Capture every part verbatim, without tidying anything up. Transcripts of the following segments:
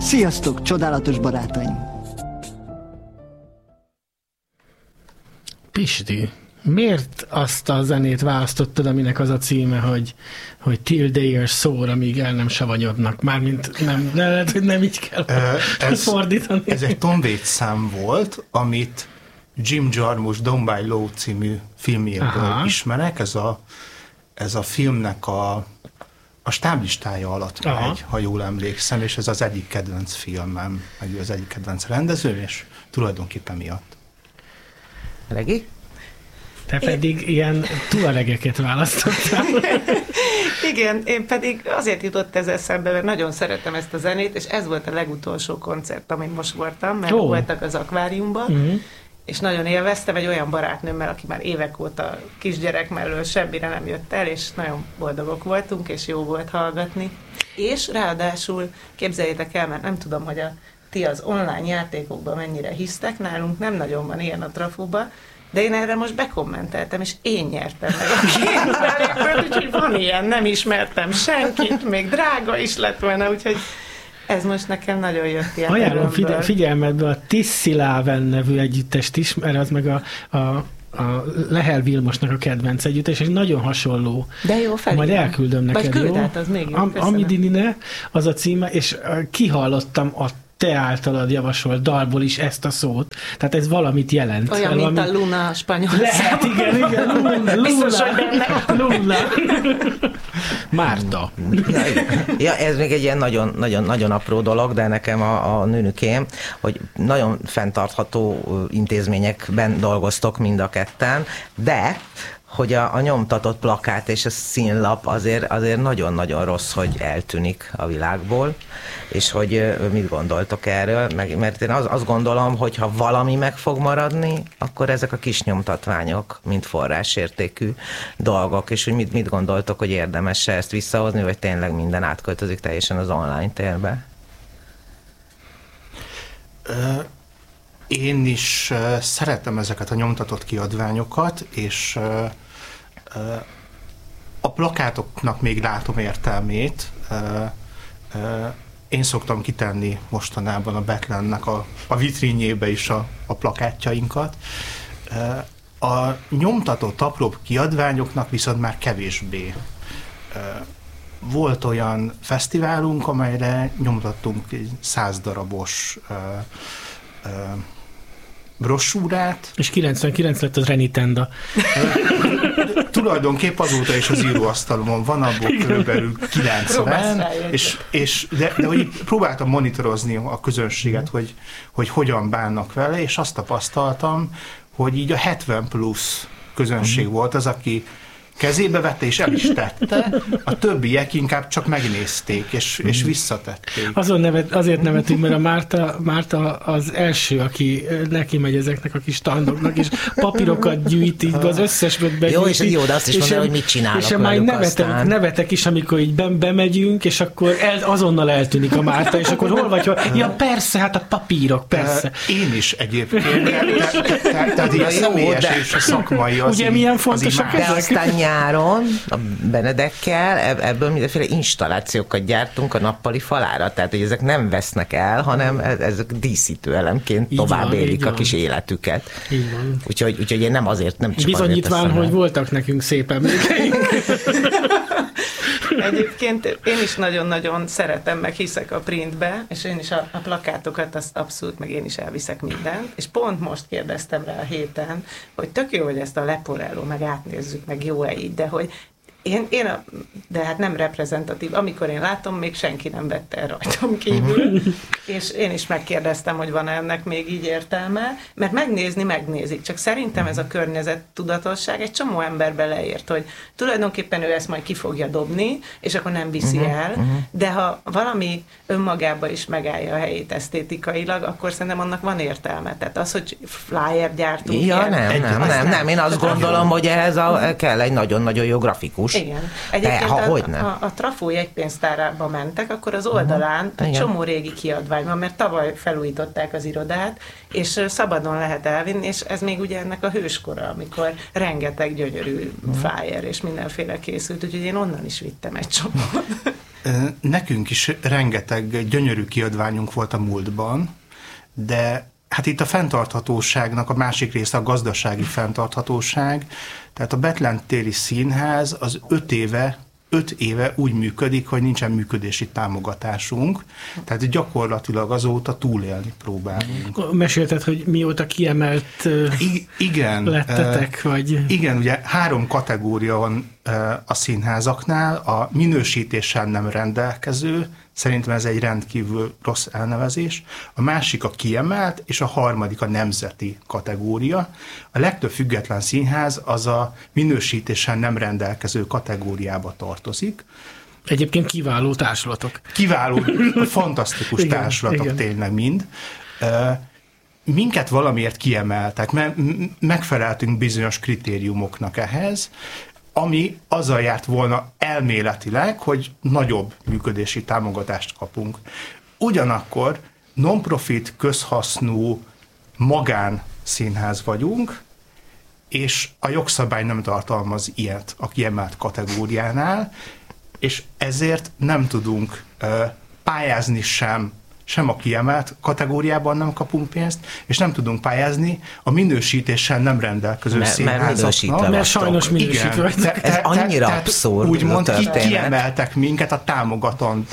Sziasztok, csodálatos barátaim! Pisti, miért azt a zenét választottad, aminek az a címe, hogy, hogy Till They Are Sore, amíg el nem savanyodnak? Mármint nem, nem lehet, hogy nem így kell ez, fordítani. Ez egy Tom Waits szám volt, amit Jim Jarmusch Down by Law című filmjéből Aha. ismerek. Ez a, ez a filmnek a, a stáblistája alatt Aha. megy, ha jól emlékszem, és ez az egyik kedvenc filmem, meg az egyik kedvenc rendezőm, és tulajdonképpen miatt. Regi? Te pedig én... ilyen tuaregeket választottál. Igen, én pedig azért jutott ez eszembe, mert nagyon szeretem ezt a zenét, és ez volt a legutolsó koncert, amin most voltam, mert oh. voltak az akváriumban, uh-huh. és nagyon élveztem egy olyan barátnőmmel, aki már évek óta kisgyerek mellől semmire nem jött el, és nagyon boldogok voltunk, és jó volt hallgatni. És ráadásul képzeljétek el, mert nem tudom, hogy a ti az online játékokban mennyire hisztek, nálunk nem nagyon van ilyen a Trafóba, de én erre most bekommenteltem, és én nyertem meg a két belépőt, úgyhogy van ilyen, nem ismertem senkit, még drága is lett volna, úgyhogy ez most nekem nagyon jött ilyen. Ajánlom figyel, figyelmedbe a Tissiláven nevű együttest is, mert az meg a, a a Lehel Vilmosnak a kedvenc együttes, és nagyon hasonló. De jó, felírom. Majd elküldöm neked, vagy jó? Át, az még jó, Am, Amidinine, az a címe, és kihallottam a te általad javasolt dalból is ezt a szót. Tehát ez valamit jelent. Olyan, valami... mint a Luna a spanyol Lehet, szám. igen, igen. Luna. Biztos, hogy benne. Luna. Márta. Ja, ez még egy ilyen nagyon, nagyon, nagyon apró dolog, de nekem a, a nőnökém, hogy nagyon fenntartható intézményekben dolgoztok mind a ketten, de hogy a, a nyomtatott plakát és a színlap azért, azért nagyon-nagyon rossz, hogy eltűnik a világból, és hogy mit gondoltok erről, meg, mert én az, azt gondolom, hogy ha valami meg fog maradni, akkor ezek a kis nyomtatványok, mint forrásértékű dolgok, és hogy mit, mit gondoltok, hogy érdemes ezt visszahozni, vagy tényleg minden átköltözik teljesen az online térbe? Uh. Én is uh, szeretem ezeket a nyomtatott kiadványokat, és uh, uh, a plakátoknak még látom értelmét. Uh, uh, én szoktam kitenni mostanában a Betlennek a, a vitrínjébe is a, a plakátjainkat. Uh, a nyomtatott apróbb kiadványoknak viszont már kevésbé. Uh, volt olyan fesztiválunk, amelyre nyomtattunk egy száz darabos uh, uh, brossúrát. És kilencvenkilenc lett az Renitenda. Tulajdonképp azóta is az íróasztalomon van, abból körülbelül kilencven, és, és de, de hogy próbáltam monitorozni a közönséget, hogy, hogy hogyan bánnak vele, és azt tapasztaltam, hogy így a hetven plusz közönség volt az, aki kezébe vette és el is tette, a többiek inkább csak megnézték, és, és visszatették. Azon nevet, azért nevetünk, mert a Márta, Márta az első, aki neki megy ezeknek a kis standoknak, és papírokat gyűjti, az összesből begyűjti. Jó, és jó, de azt is mondja, hogy mit csinálnak és már nevetek, nevetek is, amikor így bemegyünk, és akkor el, azonnal eltűnik a Márta, és akkor hol vagy, hol? Ja, persze, hát a papírok, persze. Én is egyébként, tehát így a személyes és a szakmai az ugye milyen fontosak ezek? Nyáron a Benedekkel ebből mindenféle installációkat gyártunk a nappali falára, tehát hogy ezek nem vesznek el, hanem ezek díszítő elemként tovább élik a kis életüket. Így van. Úgyhogy, úgyhogy én nem azért, nem csak bizonyítván, azért hogy voltak nekünk szép emlékeink. Egyébként én is nagyon-nagyon szeretem, meg hiszek a printbe, és én is a, a plakátokat, azt abszolút, meg én is elviszek mindent, és pont most kérdeztem rá a héten, hogy tök jó, hogy ezt a Leporello, meg átnézzük, meg jó-e így, de hogy Én, én a, de hát nem reprezentatív. Amikor én látom, még senki nem vette el rajtam kívül. És én is megkérdeztem, hogy van ennek még így értelme, mert megnézni megnézik. Csak szerintem ez a környezettudatosság egy csomó emberbe leért, hogy tulajdonképpen ő ezt majd ki fogja dobni, és akkor nem viszi uh-huh, el, uh-huh. de ha valami önmagában is megállja a helyét esztétikailag, akkor szerintem annak van értelme. Tehát az, hogy flyer gyártunk. Ja, ilyen, nem, nem, nem, nem. Én azt gondolom, hogy ehhez a, kell egy nagyon-nagyon jó grafikus. Igen. Egyébként De, ha, a, hogy nem. a, a Trafó jegypénztárába mentek, akkor az oldalán uh-huh. egy csomó régi kiadvány van, mert tavaly felújították az irodát, és szabadon lehet elvinni, és ez még ugye ennek a hőskora, amikor rengeteg gyönyörű uh-huh. flyer és mindenféle készült, úgyhogy én onnan is vittem egy csomót. Nekünk is rengeteg gyönyörű kiadványunk volt a múltban, de hát itt a fenntarthatóságnak a másik része a gazdasági fenntarthatóság. Tehát a Bethlen téri színház az öt éve, öt éve úgy működik, hogy nincsen működési támogatásunk, tehát gyakorlatilag azóta túlélni próbálunk. Mesélted, hogy mióta kiemelt I- igen, lettetek, uh, vagy... Igen, ugye három kategória van uh, a színházaknál, a minősítéssel nem rendelkező, szerintem ez egy rendkívül rossz elnevezés, a másik a kiemelt, és a harmadik a nemzeti kategória. A legtöbb független színház az a minősítéssel nem rendelkező kategóriába tartozik. Egyébként kiváló társulatok. Kiváló, fantasztikus igen, társulatok igen. Tényleg mind. Minket valamiért kiemeltek, mert megfeleltünk bizonyos kritériumoknak ehhez, ami azzal járt volna elméletileg, hogy nagyobb működési támogatást kapunk. Ugyanakkor non-profit, közhasznú, magán színház vagyunk, és a jogszabály nem tartalmaz ilyet a kiemelt kategóriánál, és ezért nem tudunk uh, pályázni sem, sem a kiemelt kategóriában nem kapunk pénzt, és nem tudunk pályázni a minősítéssel nem rendelkező mert, színházaknak. Mert, mert sajnos minősítve vagytok. Te, te, Ez annyira te, abszurd. Úgymond ki, kiemeltek minket a támogathatók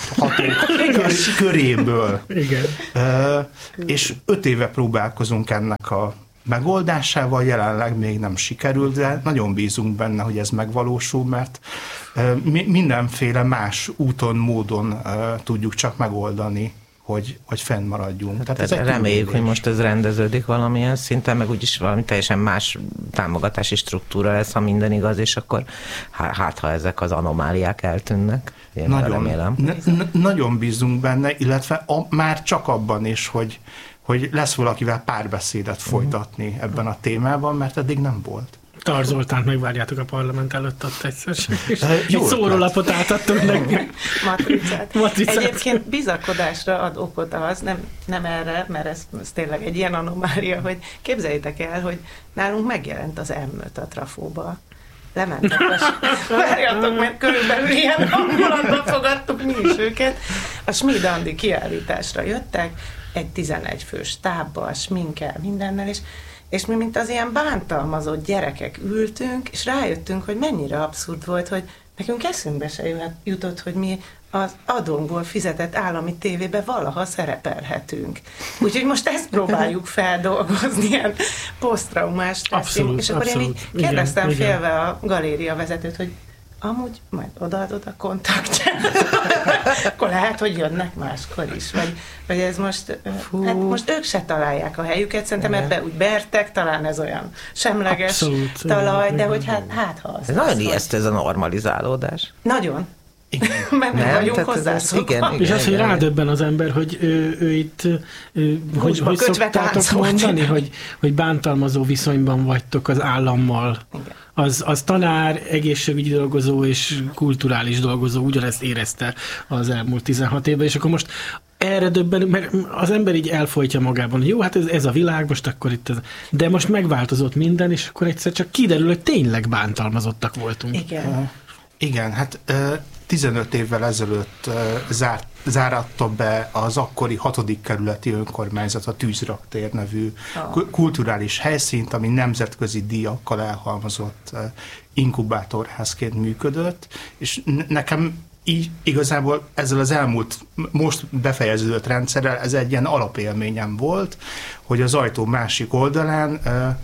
köréből. Igen. Uh, és öt éve próbálkozunk ennek a megoldásával, jelenleg még nem sikerült, de nagyon bízunk benne, hogy ez megvalósul, mert uh, mi, mindenféle más úton, módon uh, tudjuk csak megoldani, hogy, hogy fennmaradjunk. Tehát Tehát reméljük, hogy most ez rendeződik valamilyen szinten, meg úgyis valami teljesen más támogatási struktúra lesz, ha minden igaz, és akkor hát, ha ezek az anomáliák eltűnnek. Én nagyon, remélem. N- nagyon bízunk benne, illetve a, már csak abban is, hogy, hogy lesz valakivel párbeszédet folytatni uh-huh. ebben a témában, mert eddig nem volt. Tar Zoltánt megvárjátok a parlament előtt ott egyszer, és egy szórólapot átadtunk neki. Matricát. Matricát. Egyébként bizakodásra ad okot az, nem, nem erre, mert ez, ez tényleg egy ilyen anomália, hogy képzeljétek el, hogy nálunk megjelent az em öt a Trafóba. Lementek, várjatok, mert körülbelül ilyen hangulatban fogadtuk mi is őket. A Schmid Andi kiállításra jöttek, egy tizenegy fős stábbal, sminkkel, mindennel, és És mi, mint az ilyen bántalmazott gyerekek ültünk, és rájöttünk, hogy mennyire abszurd volt, hogy nekünk eszünkbe se jutott, hogy mi az adónkból fizetett állami tévébe valaha szerepelhetünk. Úgyhogy most ezt próbáljuk feldolgozni, ilyen posztraumás abszolút, és akkor abszolút. én így kérdeztem igen, félve igen. a galéria vezetőt, hogy amúgy majd odaadod a kontaktját, akkor lehet, hogy jönnek máskor is. Vagy, vagy ez most, hát most ők se találják a helyüket, szerintem ebbe úgy bertek, talán ez olyan semleges abszolút, talaj, igen, de igen. hogy hát, hát ha az. Ez nagyon ijesztő, ez a normalizálódás. Nagyon. Mert nem vagyunk hozzászokva. És az, hogy rádöbben az ember, hogy ő, ő itt, ő, hogy, hogy szoktátok mondani, hogy, hogy bántalmazó viszonyban vagytok az állammal. Az, az tanár, egészségügyi dolgozó és kulturális dolgozó ugyanezt érezte az elmúlt tizenhat évben, és akkor most erre döbbenünk, mert az ember így elfolytja magában, hogy jó, hát ez, ez a világ, most akkor itt ez. De most megváltozott minden, és akkor egyszer csak kiderül, hogy tényleg bántalmazottak voltunk. Igen. Uh, igen, hát uh, tizenöt évvel ezelőtt uh, zárt, záratta be az akkori hatodik kerületi önkormányzat a Tűzraktér nevű oh. kulturális helyszínt, ami nemzetközi díjakkal elhalmozott uh, inkubátorházként működött, és nekem így igazából ezzel az elmúlt, most befejeződött rendszerrel ez egy ilyen alapélményem volt, hogy az ajtó másik oldalán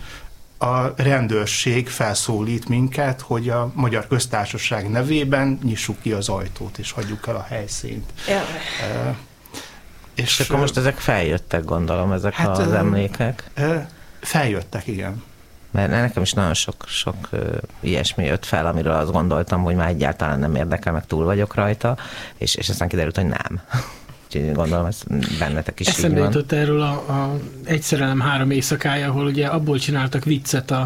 a rendőrség felszólít minket, hogy a Magyar Köztársaság nevében nyissuk ki az ajtót, és hagyjuk el a helyszínt. Ja. Uh, és, és akkor most ezek feljöttek, gondolom, ezek hát, az emlékek? Uh, feljöttek, igen. Mert nekem is nagyon sok, sok uh, ilyesmi jött fel, amiről azt gondoltam, hogy már egyáltalán nem érdekel, meg túl vagyok rajta, és, és aztán kiderült, hogy nem. Úgyhogy gondolom, ez bennetek is Eszembe így van. jutott erről a, a Egy szerelem három éjszakája, ahol ugye abból csináltak viccet a,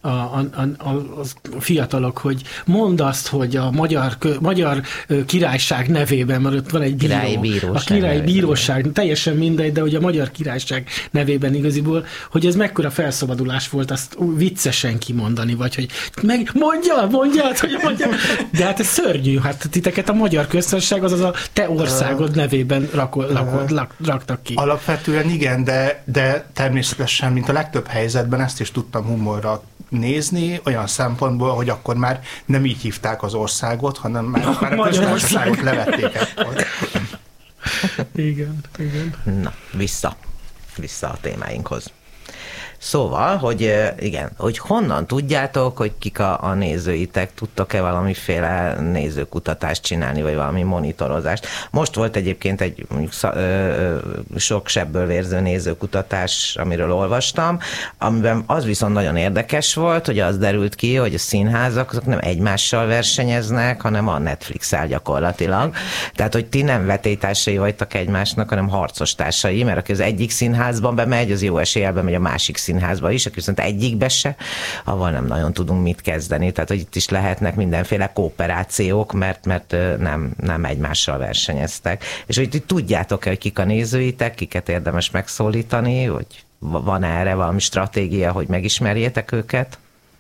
a, a, a, a fiatalok, hogy mondd azt, hogy a magyar, magyar királyság nevében, mert ott van egy bíró, királyi bíróság, a királyi bíróság, teljesen mindegy, de hogy a magyar királyság nevében igaziból, hogy ez mekkora felszabadulás volt, azt viccesen kimondani, vagy hogy meg, mondja, mondja, hogy mondja. De hát ez szörnyű, hát titeket a magyar köztársaság, azaz a te országod nevében rakol, lakod, lak, raktak ki. Alapvetően igen, de, de természetesen, mint a legtöbb helyzetben ezt is tudtam humorra nézni, olyan szempontból, hogy akkor már nem így hívták az országot, hanem már, a, már a köztársaságot levették ekkor. Igen, igen. Na, vissza. Vissza a témáinkhoz. Szóval, hogy igen, hogy honnan tudjátok, hogy kik a, a nézőitek, tudtok-e valamiféle nézőkutatást csinálni, vagy valami monitorozást. Most volt egyébként egy mondjuk szá, ö, sok sebből vérző nézőkutatás, amiről olvastam, amiben az viszont nagyon érdekes volt, hogy az derült ki, hogy a színházak azok nem egymással versenyeznek, hanem a Netflix-el gyakorlatilag. Tehát, hogy ti nem vetélytársai vagytok egymásnak, hanem harcos társai, mert aki az egyik színházban bemegy, az jó eséllyel bemegy a másik színházba is, aki viszont egyikbe se, avval nem nagyon tudunk mit kezdeni. Tehát, hogy itt is lehetnek mindenféle kooperációk, mert, mert nem, nem egymással versenyeztek. És hogy itt tudjátok-e, hogy kik a nézőitek, kiket érdemes megszólítani, hogy van erre valami stratégia, hogy megismerjétek őket?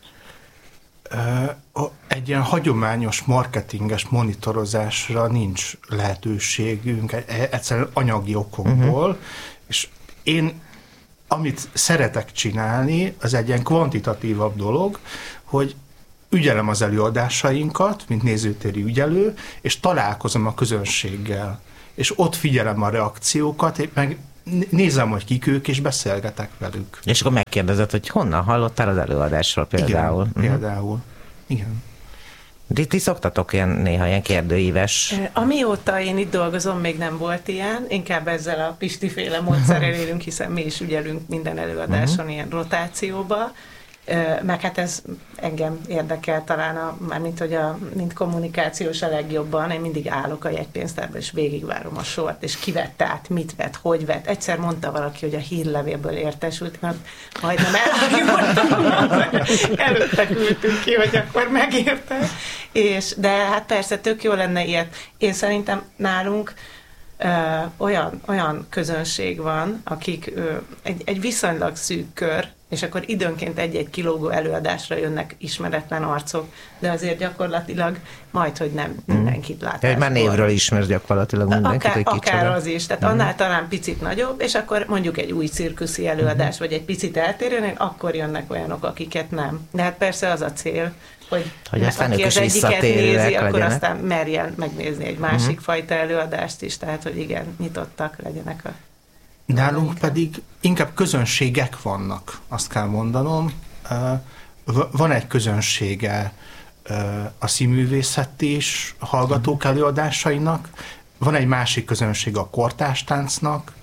Egy ilyen hagyományos marketinges monitorozásra nincs lehetőségünk, egyszerűen anyagi okokból, uh-huh. és én amit szeretek csinálni, az egy ilyen kvantitatívabb dolog, hogy ügyelem az előadásainkat, mint nézőtéri ügyelő, és találkozom a közönséggel. És ott figyelem a reakciókat, meg nézem, hogy kik ők, és beszélgetek velük. És akkor megkérdezed, hogy honnan hallottál az előadásról például? Igen, például. Igen. Ti, ti szoktatok ilyen, néha ilyen kérdőíves? Amióta én itt dolgozom, még nem volt ilyen, inkább ezzel a Pisti-féle módszerrel élünk, hiszen mi is ügyelünk minden előadáson uh-huh. ilyen rotációba, meg hát ez engem érdekel talán, a, mármint hogy a mint kommunikációs a legjobban, én mindig állok a jegypénztárban, és végigvárom a sort, és ki vett át, mit vett, hogy vett. Egyszer mondta valaki, hogy a hírlevélből értesült, mert majdnem elhagyottam, előtte küldtünk ki, hogy akkor megérte. És, de hát persze tök jó lenne ilyet. Én szerintem nálunk Ö, olyan, olyan közönség van, akik ö, egy, egy viszonylag szűk kör, és akkor időnként egy-egy kilógó előadásra jönnek ismeretlen arcok, de azért gyakorlatilag majd, hogy nem mindenkit látásból. Ja, már névről ismersz gyakorlatilag mindenkit, akár, hogy kicsoda. akár az is, tehát mm. annál talán picit nagyobb, és akkor mondjuk egy új cirkuszi előadás, mm. vagy egy picit eltérően, akkor jönnek olyanok, akiket nem. De hát persze az a cél, hogy, hogy aztán aki ők az is egyiket nézi, akkor legyenek. aztán merjen megnézni egy másik uh-huh. fajta előadást is, tehát hogy igen, nyitottak legyenek a... Nálunk pedig inkább közönségek vannak, azt kell mondanom. Van egy közönsége a színművészeti és hallgatók előadásainak, van egy másik közönség a kortárstáncnak,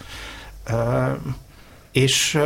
és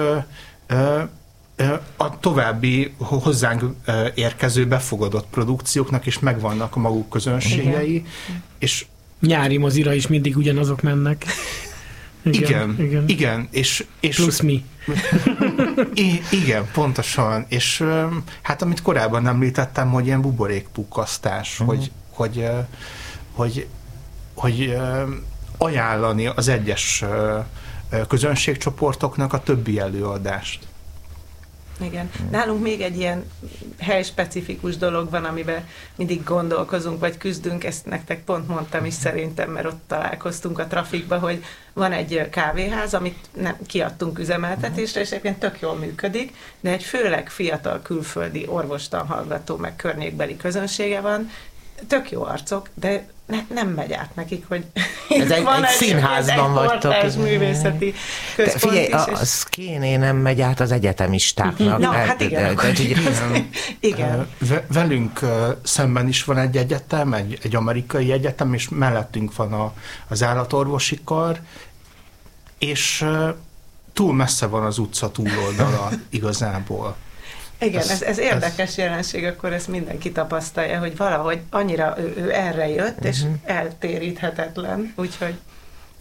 a további hozzánk érkező befogadott produkcióknak is megvannak a maguk közönségei. Igen. És nyári mozira is mindig ugyanazok mennek. Igen, igen, igen. igen és, és plusz mi. Igen, pontosan. És hát amit korábban említettem, hogy ilyen buborékpukkasztás, uh-huh. hogy, hogy, hogy, hogy ajánlani az egyes közönségcsoportoknak a többi előadást. Igen. Nálunk még egy ilyen helyspecifikus dolog van, amiben mindig gondolkozunk, vagy küzdünk, ezt nektek pont mondtam is szerintem, mert ott találkoztunk a trafikba, hogy van egy kávéház, amit nem kiadtunk üzemeltetésre, és egyébként tök jól működik, de egy főleg fiatal külföldi orvostanhallgató, meg környékbeli közönsége van, tök jó arcok, de ne, nem megy át nekik, hogy ez egy, van egy színházban vagytok. Egy művészeti központ figyelj, is. A, a szkéné nem megy át az egyetemistáknak. Na, hát igen. De, de, de, igen. igen. Velünk szemben is van egy egyetem, egy, egy amerikai egyetem, és mellettünk van a, az állatorvosi kar, és túl messze van az utca túloldala igazából. Igen, ez, ez, ez érdekes jelenség, akkor ezt mindenki tapasztalja, hogy valahogy annyira ő, ő erre jött, és uh-huh. eltéríthetetlen, úgyhogy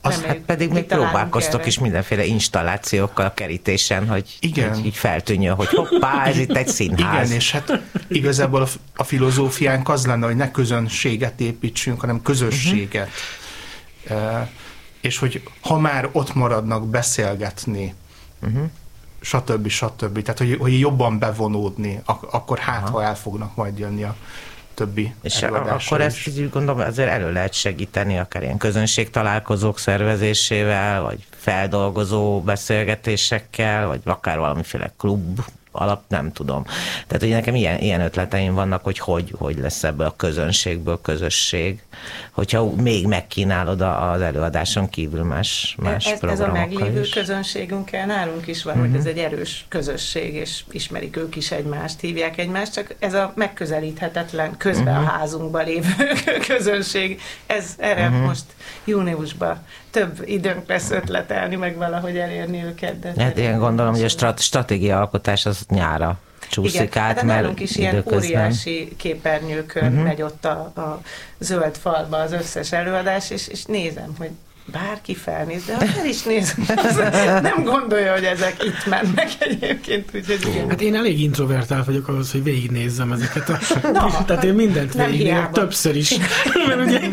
Az, hát pedig még próbálkoztok erre is mindenféle installációkkal a kerítésen, hogy igen. Így, így feltűnjön, hogy hoppá, ez itt egy színház. Igen, és hát igazából a, a filozófiánk az lenne, hogy ne közönséget építsünk, hanem közösséget. Uh-huh. Uh, és hogy ha már ott maradnak beszélgetni, uh-huh. stb. stb. Tehát, hogy, hogy jobban bevonódni, ak- akkor hát, aha. ha el fognak majd jönni a többi és akkor is. Ezt így gondolom, azért elő lehet segíteni, akár ilyen közönségtalálkozók szervezésével, vagy feldolgozó beszélgetésekkel, vagy akár valamiféle klub alap, nem tudom. Tehát, hogy nekem ilyen, ilyen ötleteim vannak, hogy, hogy hogy lesz ebből a közönségből közösség, hogyha még megkínálod az előadáson kívül más, más ez, programokkal ez a meglévő is. közönségünkkel nálunk is van, uh-huh. hogy ez egy erős közösség, és ismerik ők is egymást, hívják egymást, csak ez a megközelíthetetlen, közben uh-huh. a házunkban lévő közönség, ez erre uh-huh. most júniusban több időnk lesz ötletelni, meg valahogy elérni őket. De hát én gondolom, hogy a strat- stratégia alkotás az nyára csúszik igen, át, hát mert nálunk is ilyen óriási képernyőkön uh-huh. megy ott a, a zöld falba az összes előadás, és, és nézem, hogy bárki felnéz, de el is néz, nem gondolja, hogy ezek itt mennek egyébként. Úgyhogy igen. Hát én elég introvertált vagyok ahhoz, hogy végignézzem ezeket a... Na, tehát én mindent végignézek, többször is. Mert ugye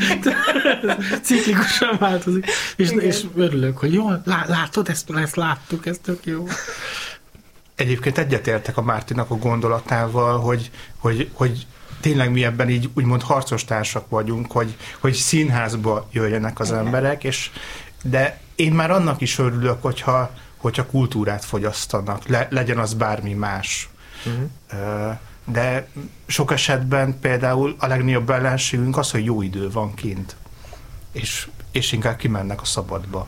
ciklikusan változik. És, és örülök, hogy jó, látod, ezt, ezt láttuk, ez tök jó. Egyébként egyetértek a Mártinak a gondolatával, hogy, hogy, hogy tényleg mi ebben így úgymond harcos társak vagyunk, hogy, hogy színházba jöjjenek az emberek, és, de én már annak is örülök, hogyha, hogyha kultúrát fogyasztanak, le, legyen az bármi más. Uh-huh. De sok esetben például a legnagyobb ellenségünk az, hogy jó idő van kint, és, és inkább kimennek a szabadba.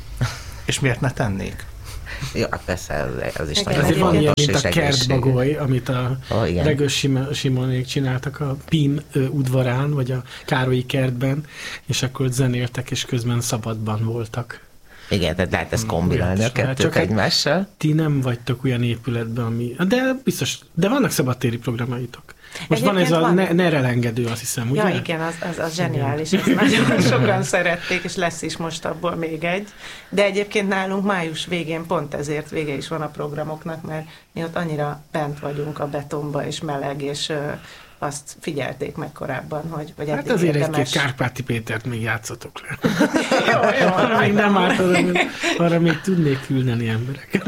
És miért ne tennék? Ja, persze, az is nagyon fontos. Van ilyen, mint a kertbagoly, amit a oh, Regős Simonék csináltak a Pim udvarán, vagy a Károlyi kertben, és akkor zenéltek, és közben szabadban voltak. Igen, tehát lehet ezt kombinálni a kettőt egymással. Ti nem vagytok olyan épületben, ami... De biztos, de vannak szabadtéri programaitok. Most egyébként van ez a van... nerelengedő, azt hiszem, ugye? Ja, igen, az, az, az zseniális, azt nagyon sokan szerették, és lesz is most abból még egy. De egyébként nálunk május végén pont ezért vége is van a programoknak, mert mi ott annyira bent vagyunk a betonba, és meleg, és ö, azt figyelték meg korábban, hogy, hogy hát azért érdemes... egy-két Kárpáti Pétert még játszatok le. jó, jó. arra még nem árt, arra, arra még tudnék küldeni embereket.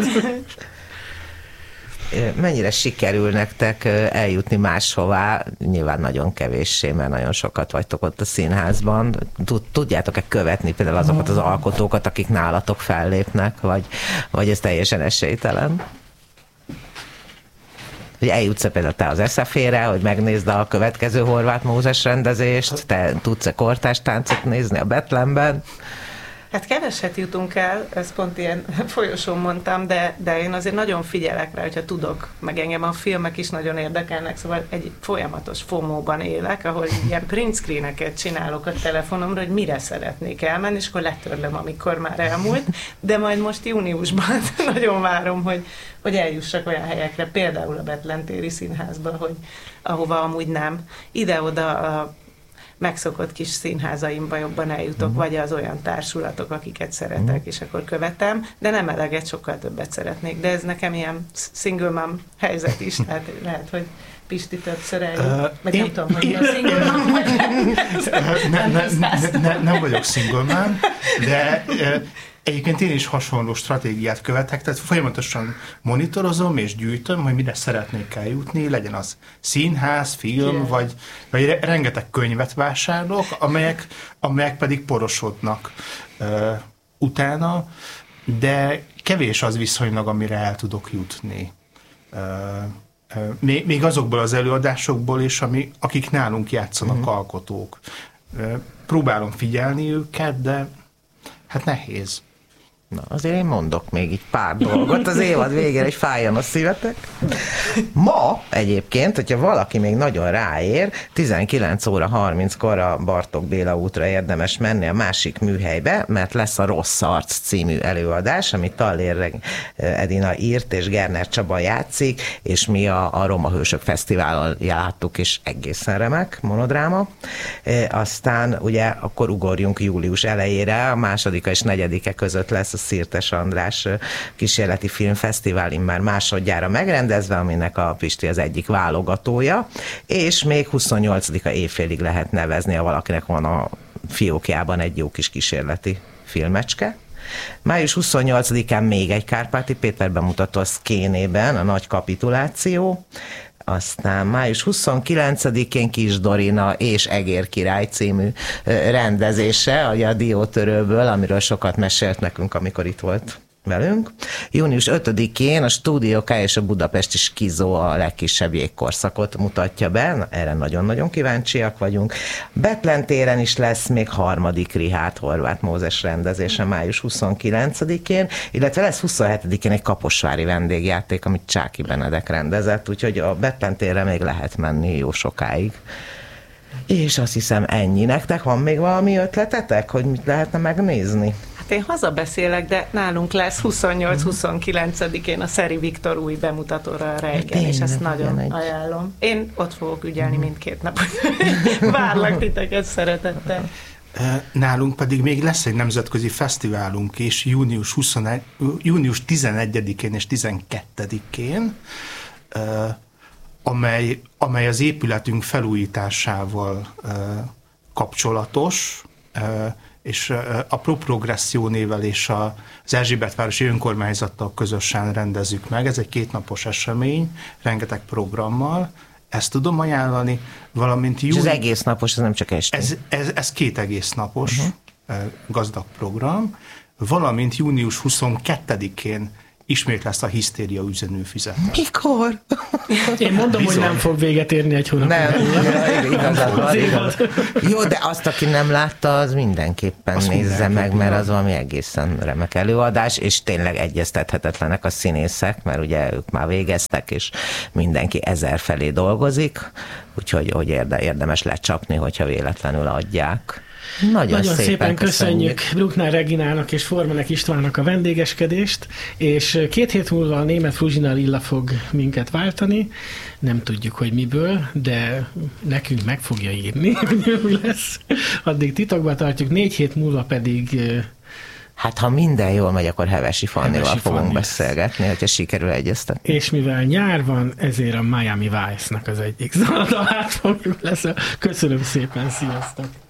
Mennyire sikerül nektek eljutni máshová? Nyilván nagyon kevéssé, mert nagyon sokat vagytok ott a színházban. Tudjátok-e követni például azokat az alkotókat, akik nálatok fellépnek, vagy, vagy ez teljesen esélytelen? Hogy eljutsz-e például te az es ef é-re, hogy megnézd a következő Horváth Mózes rendezést, te tudsz-e kortárs táncot nézni a Betlemben? Hát keveset jutunk el, ezt pont ilyen folyosón mondtam, de, de én azért nagyon figyelek rá, hogyha tudok, meg engem a filmek is nagyon érdekelnek, szóval egy folyamatos fomóban élek, ahol ilyen print screeneket csinálok a telefonomra, hogy mire szeretnék elmenni, és akkor letörlöm, amikor már elmúlt, de majd most júniusban nagyon várom, hogy, hogy eljussak olyan helyekre, például a Bethlen téri színházba, hogy ahova amúgy nem. Ide-oda a megszokott kis színházaimba jobban eljutok, uh-huh. vagy az olyan társulatok, akiket szeretek, uh-huh. és akkor követem, de nem eleget, sokkal többet szeretnék. De ez nekem ilyen single mom helyzet is, tehát lehet, hogy Pisti többször eljut, uh, meg én, nem tudom, hogy én, a single mom vagy. ne, ne, ne, ne, nem vagyok single mom, de uh, egyébként én is hasonló stratégiát követek, tehát folyamatosan monitorozom és gyűjtöm, hogy mire szeretnék eljutni, legyen az színház, film, yeah. vagy, vagy rengeteg könyvet vásárolok, amelyek, amelyek pedig porosodnak uh, utána, de kevés az viszonylag, amire el tudok jutni. Uh, uh, még, még azokból az előadásokból is, ami, akik nálunk játszanak uh-huh. alkotók. Uh, próbálom figyelni őket, de hát nehéz. Na, azért én mondok még így pár dolgot az évad végére, hogy fájjon a szívetek. Ma egyébként, hogyha valaki még nagyon ráér, tizenkilenc óra harminckor a Bartók Béla útra érdemes menni a másik műhelybe, mert lesz a Rossz Arc című előadás, amit Tallér Edina írt, és Gerner Csaba játszik, és mi a, a Roma Hősök Fesztiválon játtuk, és egészen remek monodráma. E, aztán ugye akkor ugorjunk július elejére, a másodika és negyedike között lesz a Szirtes András kísérleti filmfesztivál immár másodjára megrendezve, aminek a Pisti az egyik válogatója, és még huszonnyolcadika éjfélig lehet nevezni, ha valakinek van a fiókjában egy jó kis kísérleti filmecske. május huszonnyolcadikán még egy Kárpáti Péter bemutató a Szkénében, a Nagy Kapituláció, aztán május huszonkilencedikén Kis Dorina és Egér király című rendezése, a Diótörőből, amiről sokat mesélt nekünk, amikor itt volt velünk. június ötödikén a Stúdió K és a Budapesti Skizó a legkisebb jégkorszakot mutatja be, na, erre nagyon-nagyon kíváncsiak vagyunk. Bethlen téren is lesz még harmadik Richárd Horváth Mózes rendezése május huszonkilencedikén, illetve lesz huszonhetedikén egy kaposvári vendégjáték, amit Csáky Benedek rendezett, úgyhogy a Bethlen térre még lehet menni jó sokáig. És azt hiszem ennyi. Nektek van még valami ötletetek, hogy mit lehetne megnézni? Én hazabeszélek, de nálunk lesz huszonnyolc-huszonkilencedikén a Szeri Viktor új bemutatóra a reggel, és ezt nagyon egy... ajánlom. Én ott fogok ügyelni mindkét napot. Várlak titeket szeretettel. Nálunk pedig még lesz egy nemzetközi fesztiválunk is június, huszonegy, június tizenegyedikén és tizenkettedikén, amely, amely az épületünk felújításával kapcsolatos, és a Pro-Progresszió nével és az Erzsébetvárosi Önkormányzattal közösen rendezzük meg. Ez egy kétnapos esemény, rengeteg programmal. Ezt tudom ajánlani, valamint... És júni... ez egész napos, ez nem csak este? Ez, ez, ez két egész napos uh-huh. gazdag program, valamint június huszonkettedikén ismét lesz a Hisztéria üzenőfüzetet. Mikor? Én mondom, Bizony. hogy nem fog véget érni egy hónap. Nem, igazad, igazad. Jó, de azt, aki nem látta, az mindenképpen azt nézze mindenképpen meg, mert az valami egészen remek előadás, és tényleg egyeztethetetlenek a színészek, mert ugye ők már végeztek, és mindenki ezer felé dolgozik, úgyhogy hogy érde, érdemes lecsapni, hogyha véletlenül adják. Nagyon, Nagyon szépen, szépen köszönjük, köszönjük Bruckner Reginának és Formanek Istvánnak a vendégeskedést, és két hét múlva a német Fruzsina Lilla fog minket váltani. Nem tudjuk, hogy miből, de nekünk meg fogja írni, hogy mi lesz. Addig titokba tartjuk, négy hét múlva pedig... Hát ha minden jól megy, akkor Hevesi Fannival Hevesi fogunk Fanni beszélgetni, hogyha sikerül egyeztetni. És mivel nyár van, ezért a Miami Vice-nak az egyik dalát fogjuk lesz. Köszönöm szépen, sziasztok!